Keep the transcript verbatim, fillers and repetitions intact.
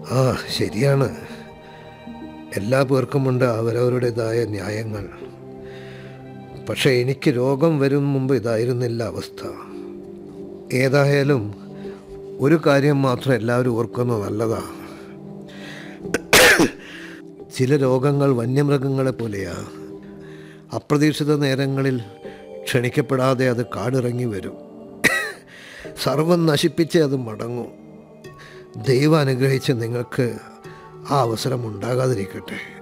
ആ ശരിയാണ്, എല്ലാ പേർക്കുമുണ്ട് അവരവരുടേതായ ന്യായങ്ങൾ. പക്ഷേ എനിക്ക് രോഗം വരും മുമ്പ് ഇതായിരുന്നില്ല അവസ്ഥ. ഏതായാലും ഒരു കാര്യം മാത്രം എല്ലാവരും ഓർക്കുന്നത് നല്ലതാണ്. ചില രോഗങ്ങൾ വന്യമൃഗങ്ങളെ പോലെയാണ്. അപ്രതീക്ഷിത നേരങ്ങളിൽ ക്ഷണിക്കപ്പെടാതെ അത് കാടിറങ്ങി വരും. സർവം നശിപ്പിച്ച് അത് മടങ്ങും. ദൈവം അനുഗ്രഹിച്ച് നിങ്ങൾക്ക് ആ അവസരം ഉണ്ടാകാതിരിക്കട്ടെ.